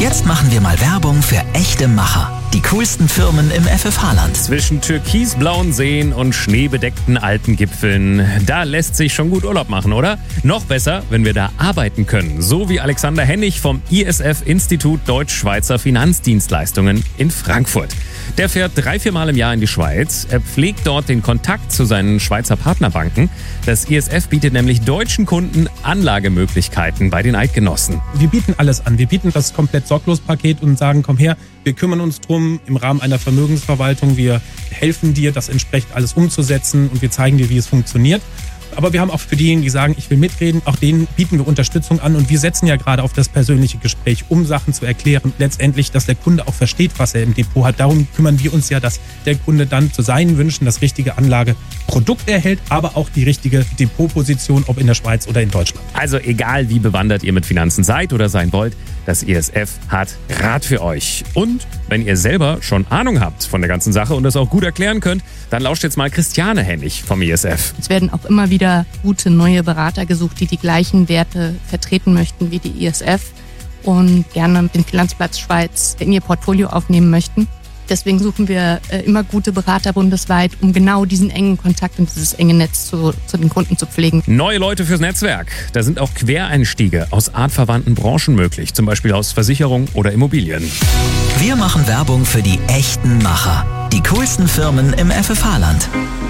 Jetzt machen wir mal Werbung für echte Macher. Die coolsten Firmen im FFH-Land. Zwischen türkisblauen Seen und schneebedeckten alten Gipfeln, da lässt sich schon gut Urlaub machen, oder? Noch besser, wenn wir da arbeiten können. So wie Alexander Hennig vom ISF Institut Deutsch-Schweizer Finanzdienstleistungen in Frankfurt. Der fährt 3-4 Mal im Jahr in die Schweiz. Er pflegt dort den Kontakt zu seinen Schweizer Partnerbanken. Das ISF bietet nämlich deutschen Kunden Anlagemöglichkeiten bei den Eidgenossen. Wir bieten alles an. Wir bieten das komplett Sorglos-Paket und sagen, komm her, wir kümmern uns drum im Rahmen einer Vermögensverwaltung. Wir helfen dir, das entsprechend alles umzusetzen und wir zeigen dir, wie es funktioniert. Aber wir haben auch für diejenigen, die sagen, ich will mitreden, auch denen bieten wir Unterstützung an. Und wir setzen ja gerade auf das persönliche Gespräch, um Sachen zu erklären. Letztendlich, dass der Kunde auch versteht, was er im Depot hat. Darum kümmern wir uns ja, dass der Kunde dann zu seinen Wünschen das richtige Anlageprodukt erhält, aber auch die richtige Depotposition, ob in der Schweiz oder in Deutschland. Also egal, wie bewandert ihr mit Finanzen seid oder sein wollt, das ISF hat Rat für euch. Und wenn ihr selber schon Ahnung habt von der ganzen Sache und das auch gut erklären könnt, dann lauscht jetzt mal Christiane Hennig vom ISF. Es werden auch immer wieder gute neue Berater gesucht, die die gleichen Werte vertreten möchten wie die ISF und gerne den Finanzplatz Schweiz in ihr Portfolio aufnehmen möchten. Deswegen suchen wir immer gute Berater bundesweit, um genau diesen engen Kontakt und dieses enge Netz zu den Kunden zu pflegen. Neue Leute fürs Netzwerk. Da sind auch Quereinstiege aus artverwandten Branchen möglich, zum Beispiel aus Versicherung oder Immobilien. Wir machen Werbung für die echten Macher. Die coolsten Firmen im FFH-Land.